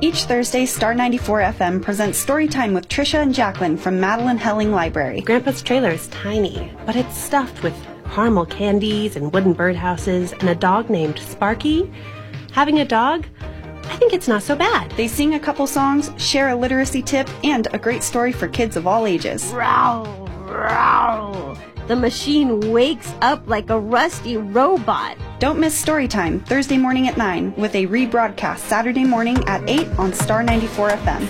Each Thursday, Star 94 FM presents Storytime with Trisha and Jacqueline from Madeline Helling Library. Grandpa's trailer is tiny, but it's stuffed with caramel candies and wooden birdhouses and a dog named Sparky. Having a dog? I think it's not so bad. They sing a couple songs, share a literacy tip, and a great story for kids of all ages. Row, row. The machine wakes up like a rusty robot. Don't miss Storytime, Thursday morning at 9, with a rebroadcast Saturday morning at 8 on Star 94 FM.